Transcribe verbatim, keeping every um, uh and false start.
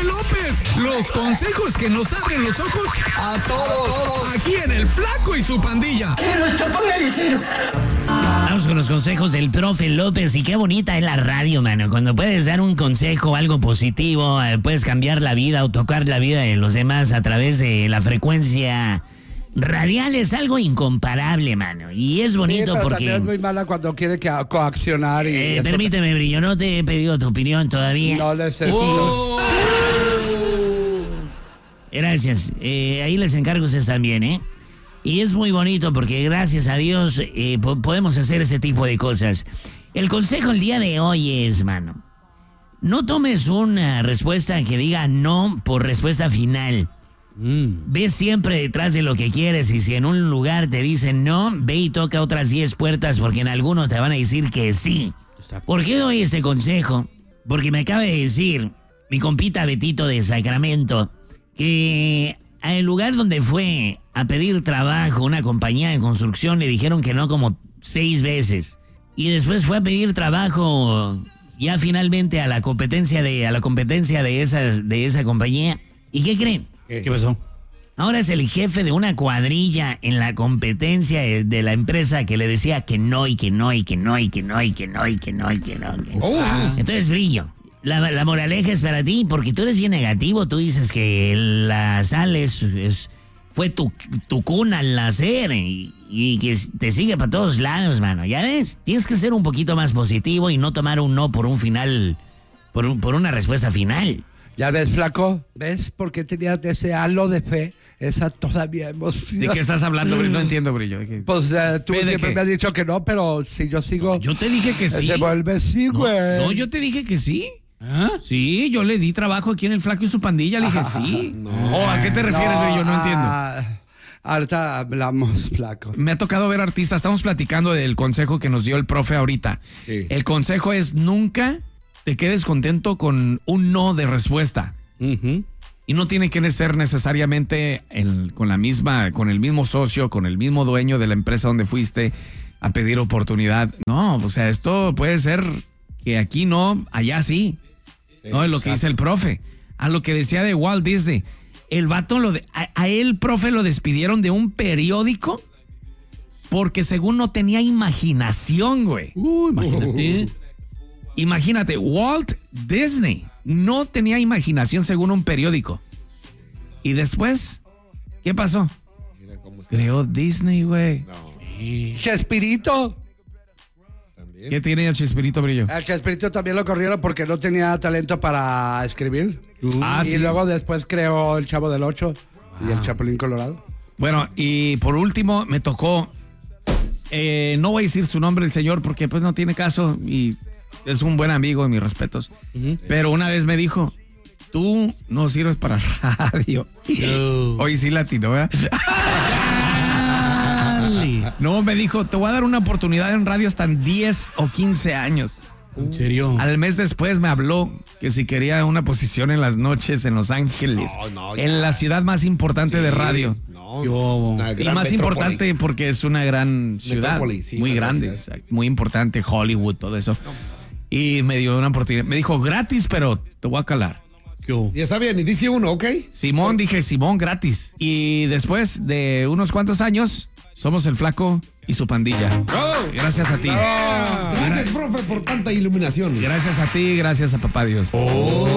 profe López. Los consejos que nos abren los ojos a todos. Aquí en El Flaco y su Pandilla. Vamos con los consejos del profe López. Y qué bonita es la radio, mano. Cuando puedes dar un consejo, algo positivo, eh, puedes cambiar la vida o tocar la vida de los demás a través de la frecuencia radial. Es algo incomparable, mano. Y es bonito sí, pero porque... también es muy mala cuando quiere que coaccionar y... Eh, permíteme, Brillo, no te he pedido tu opinión todavía. No les... Oh. Gracias. Eh, ahí les encargo ustedes también, ¿eh? Y es muy bonito porque gracias a Dios eh, po- podemos hacer ese tipo de cosas. El consejo el día de hoy es, mano, no tomes una respuesta que diga no por respuesta final. Mm. Ve siempre detrás de lo que quieres y si en un lugar te dicen no, ve y toca otras diez puertas porque en alguno te van a decir que sí. ¿Por qué doy este consejo? Porque me acaba de decir mi compita Betito de Sacramento que al lugar donde fue a pedir trabajo, una compañía de construcción, le dijeron que no como seis veces. Y después fue a pedir trabajo ya finalmente a la competencia de, a la competencia de, esas, de esa compañía. ¿Y qué creen? ¿Qué, ¿Qué pasó? Ahora es el jefe de una cuadrilla en la competencia de, de la empresa que le decía que no y que no y que no y que no y que no y que no y que no. Y que no. Oh. Entonces, Brillo, la, la moraleja es para ti porque tú eres bien negativo. Tú dices que la sal es, es, fue tu, tu cuna al nacer y, y que te sigue para todos lados, mano. ¿Ya ves? Tienes que ser un poquito más positivo y no tomar un no por un final, por, un, por una respuesta final. ¿Ya ves, Flaco? ¿Ves por qué tenías ese halo de fe? Esa todavía emoción. ¿De qué estás hablando, Brillo? No entiendo, Brillo. Pues eh, tú ¿Fe de siempre qué? me has dicho que no, pero si yo sigo... No, yo te dije que sí. Se vuelve sí, No, güey. no, yo te dije que sí. ¿Ah? Sí, yo le di trabajo aquí en El Flaco y su Pandilla. Le dije sí. No. ¿O a qué te refieres, Brillo? No entiendo. ah, ahorita hablamos, Flaco. Me ha tocado ver artistas. Estamos platicando del consejo que nos dio el profe ahorita. Sí. El consejo es nunca te quedes contento con un no de respuesta. Uh-huh. Y no tiene que ser necesariamente el, con la misma, con el mismo socio, con el mismo dueño de la empresa donde fuiste a pedir oportunidad. No, o sea, esto puede ser que aquí no, allá sí. Sí, no es lo que dice el profe. A lo que decía de Walt Disney. El vato, lo de, a, a él, profe, lo despidieron de un periódico porque según no tenía imaginación, güey. Uh, imagínate. Imagínate, Walt Disney no tenía imaginación según un periódico. Y después, ¿qué pasó? Mira cómo se... Creó Disney, güey. No, Chespirito. también. ¿Qué tiene el Chespirito, Brillo? El Chespirito también lo corrieron porque no tenía talento para escribir. Ah, y sí. luego después creó El Chavo del Ocho y El Chapulín Colorado. Bueno, y por último me tocó, eh, no voy a decir su nombre el señor porque pues no tiene caso y es un buen amigo, mis respetos. Uh-huh. Pero una vez me dijo, tú no sirves para radio. No. Hoy sí latino, ¿verdad? No, me dijo, te voy a dar una oportunidad en radio hasta en diez o quince años. ¿En serio? Al mes después me habló que si quería una posición en las noches en Los Ángeles, No, no, ya. en la ciudad más importante Sí, de radio. No, Yo, es una y gran más metrópoli. importante porque es una gran ciudad, Metrópoli, sí, muy una gran grande, ciudad. exacto, muy importante, Hollywood, todo eso. Y me dio una oportunidad, me dijo gratis, pero te voy a calar. Y está bien, y dice uno, ¿ok? Simón, dije Simón, gratis. Y después de unos cuantos años, somos el Flaco y su Pandilla. ¡Bravo! Gracias a ti. Gracias, profe, por tanta iluminación. Gracias a ti, gracias a papá Dios. Oh.